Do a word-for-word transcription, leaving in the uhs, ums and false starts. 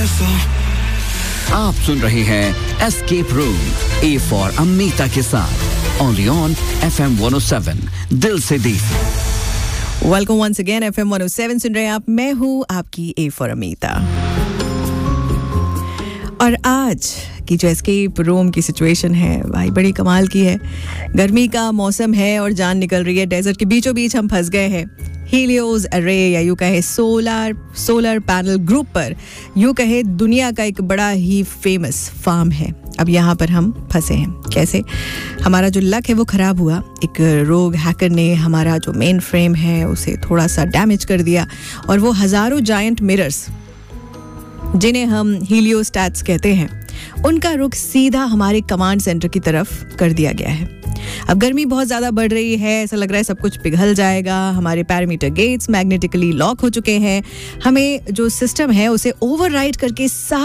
आप सुन रहे हैं escape room A for Amita के साथ only on F M one O seven दिल से दी। Welcome once again F M one O seven सुन रहे हैं आप। मैं हूँ आपकी ए फॉर अमीता और आज की जो एस्केप रूम की सिचुएशन है भाई बड़ी कमाल की है। गर्मी का मौसम है और जान निकल रही है। डेजर्ट के बीचों बीच हम फंस गए हैं हीलियोस अरे या यूँ कहे सोलर सोलर पैनल ग्रुप पर। यूँ कहे दुनिया का एक बड़ा ही फेमस फार्म है। अब यहाँ पर हम फंसे हैं। कैसे? हमारा जो लक है वो ख़राब हुआ। एक रोग हैकर ने हमारा जो मेन फ्रेम है उसे थोड़ा सा डैमेज कर दिया और वो हज़ारों जायंट मिरर्स जिन्हें हम हीलियोस्टैट्स कहते हैं उनका रुख सीधा हमारे कमांड सेंटर की तरफ कर दिया गया है। अब गर्मी बहुत ज़्यादा बढ़ रही है। ऐसा लग रहा है सब कुछ पिघल जाएगा। हमारे पैरामीटर गेट्स मैग्नेटिकली लॉक हो चुके हैं। हमें जो सिस्टम है उसे ओवरराइड करके